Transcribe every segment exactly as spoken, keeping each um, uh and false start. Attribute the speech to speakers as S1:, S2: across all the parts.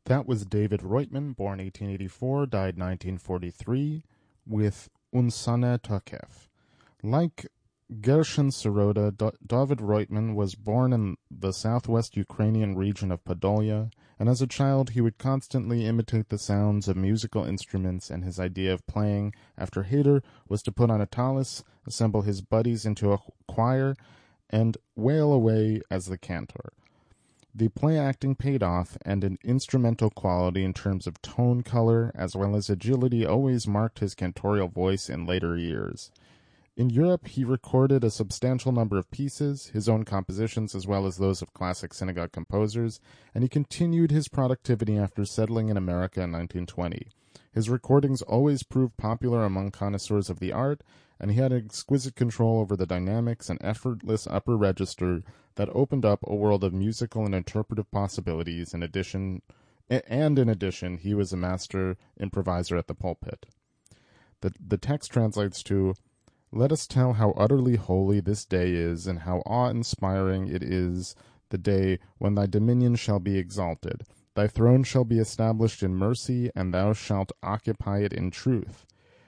S1: That was David Reutman, born eighteen eighty-four, died nineteen forty-three, with Unsane Tokev. Like Gershon Sirota, D- David Reutman was born in the southwest Ukrainian region of Podolia, and as a child he would constantly imitate the sounds of musical instruments, and his idea of playing after Heder was to put on a tallis, assemble his buddies into a choir, and wail away as the cantor. The play acting paid off, and an instrumental quality in terms of tone color as well as agility always marked his cantorial voice in later years. In Europe, he recorded a substantial number of pieces, his own compositions as well as those of classic synagogue composers, and he continued his productivity after settling in America in nineteen twenty. His recordings always proved popular among connoisseurs of the art, and he had exquisite control over the dynamics and effortless upper register that opened up a world of musical and interpretive possibilities. In addition, and in addition, he was a master improviser at the pulpit. The, the text translates to, "Let us tell how utterly holy this day is, and how awe-inspiring it is, the day when thy dominion shall be exalted. Thy throne shall be established in mercy, and thou shalt occupy it in truth.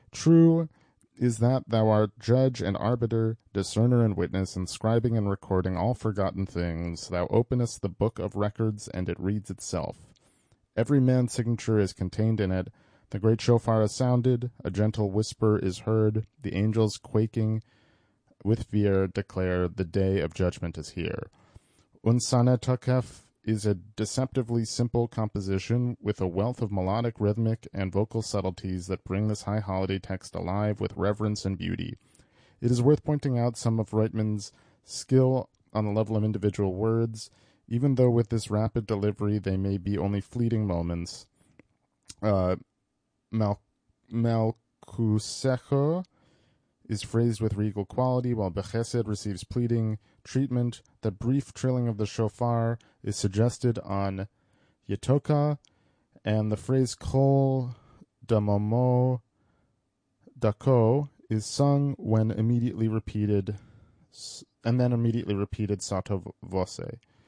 S1: True is that thou art judge and arbiter, discerner and witness, inscribing and recording all forgotten things. Thou openest the book of records, and it reads itself. Every man's signature is contained in it. The great shofar is sounded, a gentle whisper is heard, the angels quaking with fear declare the day of judgment is here." Unsane Tokev is a deceptively simple composition with a wealth of melodic, rhythmic, and vocal subtleties that bring this high holiday text alive with reverence and beauty. It is worth pointing out some of Reutman's skill on the level of individual words, even though with this rapid delivery they may be only fleeting moments. Uh, Mal- Malkusecho is phrased with regal quality, while Bechesed receives pleading treatment. The brief trilling of the shofar is suggested on Yetoka, and the phrase Kol Damomo Dako is sung when immediately repeated, and then immediately repeated Sato Vose.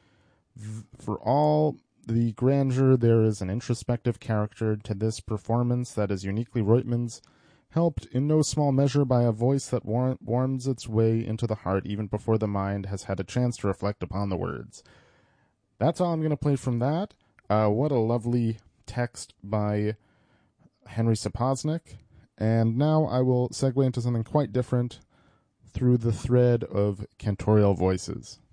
S1: For all the grandeur, there is an introspective character to this performance that is uniquely Reutman's, helped in no small measure by a voice that war- warms its way into the heart even before the mind has had a chance to reflect upon the words. That's all I'm going to play from that. Uh, what a lovely text by Henry Sapoznik. And now I will segue into something quite different through the thread of cantorial voices.